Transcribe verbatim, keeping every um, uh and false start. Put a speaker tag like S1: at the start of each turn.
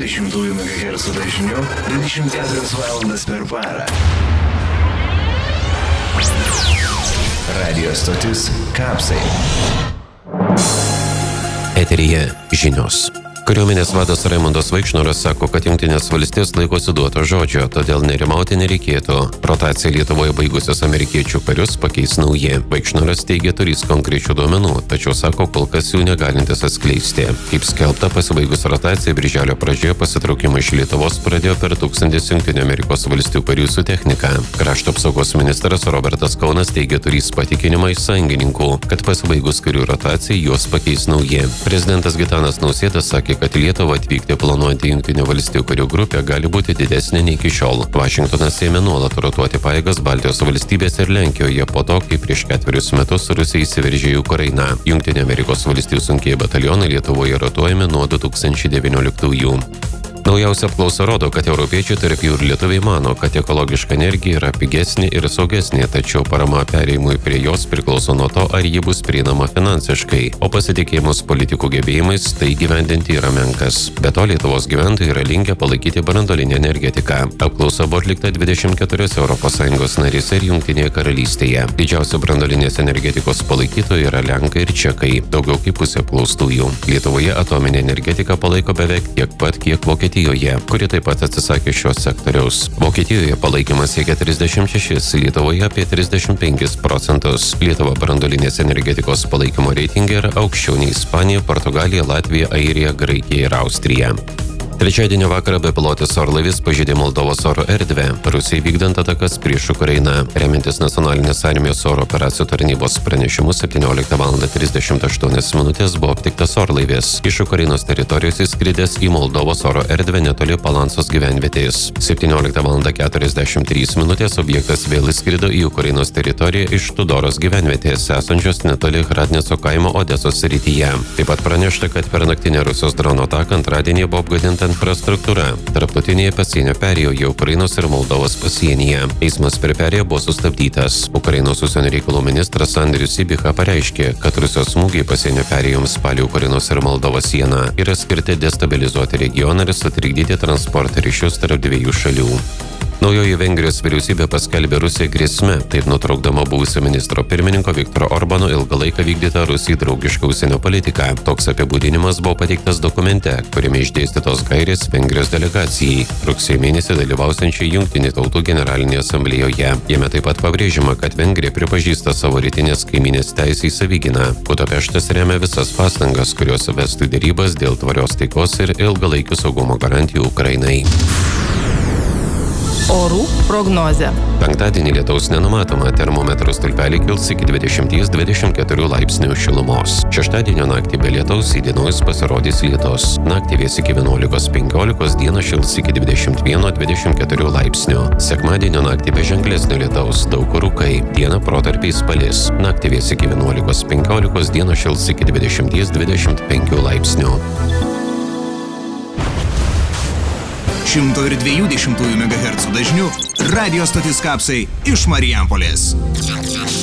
S1: dvidešimt megahercų dažniu dvidešimt keturias valandas per parą. Radio stotis Kapsai.
S2: Eteryje žinios. Kariuomenės vadas Raimundas Vaikšnoras sako, kad Jungtinės valstijos laikosi duoto žodžio, todėl nerimauti nereikėtų. Rotaciją Lietuvoje baigusios amerikiečių karius pakeis nauji. Vaikšnoras teigia turys konkrečių duomenų, tačiau sako, kol kas jų negalintis atskleisti. Kaip skelbta, pasibaigus rotacijai birželio pradžioje pasitraukimą iš Lietuvos pradėjo per tūkstantis Jungtinių Amerikos valstijų karių su technika. Krašto apsaugos ministras Robertas Kaunas teigia turys patikinimą iš sąjungininkų, kad pasibaigus karių rotacijai juos pakeis nauji. Prezidentas Gitanas Nausėda sakė, kad į Lietuvą atvykti planuojantį Jungtinių valstijų karių grupę gali būti didesnė nei iki šiol. Vašingtonas ėmė nuolat rotuoti pajėgas Baltijos valstybėse ir Lenkijoje po to, kai prieš ketverius metus Rusija įsiveržė į Ukrainą. Jungtinių Amerikos valstijų sunkieji batalionai Lietuvoje rotuojami nuo du tūkstančiai devynioliktųjų. Naujausia apklausa rodo, kad europiečiai, tarp jų ir lietuviai, mano, kad ekologiška energija yra pigesnė ir saugesnė, tačiau parama perėjimui prie jos priklauso nuo to, ar ji bus prieinama finansiškai, o pasitikėjimas politikų gebėjimais tai gyvendinti yra menkas. Be to, Lietuvos gyventojai yra linkę palaikyti branduolinę energetiką. Apklausa buvo atlikta dvidešimt keturiose Europos Sąjungos narėse ir Jungtinėje karalystėje. Didžiausi branduolinės energetikos palaikytojai yra lenkai ir čekai, daugiau kaip pusė apklaustųjų. Lietuvoje atominė energetika palaiko beveik tiek pat, kiek Vokietija. Kuri taip pat atsisakė šios sektoriaus. Vokietijoje palaikymas siekia trisdešimt šešis, Lietuvoje apie trisdešimt penkis procentus. Lietuva branduolinės energetikos palaikymo reitinge yra aukščiau nei Ispanija, Portugalija, Latvija, Airija, Graikija ir Austrija. Trečiadienio vakarą bepilotis orlaivis pažeidė Moldovos oro erdvę, Rusijai vykdant atakas prieš Ukrainą. Remiantis nacionalinės armijos oro operacijų tarnybos pranešimu, septynioliktą valandą trisdešimt aštuonios minutės buvo aptiktas orlaivis. Iš Ukrainos teritorijos įskridęs į Moldovos oro erdvę netoli Palansos gyvenvietės. septynioliktą valandą keturiasdešimt trys minutės objektas vėl įskrido į Ukrainos teritoriją iš Tudoros gyvenvietės, esančios netoli Hradneco kaimo Odesos srityje. Taip pat pranešta, kad per naktinę Rusijos drono ataką antradienį buvo apgadinta infrastruktūra tarptautinėje pasienio perėjoje Ukrainos ir Moldovos pasienyje. Eismas per perėją buvo sustabdytas. Ukrainos užsienio reikalų ministras Andrius Sybiha pareiškė, kad Rusijos smūgiai pasienio perėjoms palei Ukrainos ir Moldovos sieną yra skirti destabilizuoti regioną ir sutrikdyti transporto ryšius tarp dviejų šalių. Naujoji Vengrijos vyriausybė paskelbė Rusiją grėsme, taip nutraukdama buvusio ministro pirmininko Viktoro Orbano ilgą laiką vykdytą Rusijai draugišką užsienio politiką. Toks apibūdinimas buvo pateiktas dokumente, kuriame išdėstytos gairės Vengrijos delegacijai, rugsėjo mėnesį dalyvausiančiai Jungtinių tautų generalinėje asamblėjoje. Jame taip pat pabrėžiama, kad Vengrija pripažįsta savo rytinės kaimynės teisę į savigyną. Budapeštas remia visas pastangas, kurios vestų dėrybas dėl tvarios taikos ir ilgalaikių saugumo garantijų Ukrainai.
S3: Orų prognozė.
S2: Penktadienį lietaus nenumatoma, termometrų stulpelį kils iki dvidešimt dvidešimt keturių laipsnių šilumos. Šeštadienio naktį be lietaus įdienojus pasirodys lietus. Naktį vės iki vienuolikos penkiolikos, dieną šils iki dvidešimt vieno dvidešimt keturių laipsnių. Sekmadienio naktį be ženklesnio lietaus, daug kur rūkai, dieną protarpiais palis. Naktį vės iki vienuolikos penkiolikos, dieną šils iki dvidešimt dvidešimt penkių laipsnių.
S4: šimto dviejų megahercų dažniu radio stotis Kapsai iš Marijampolės.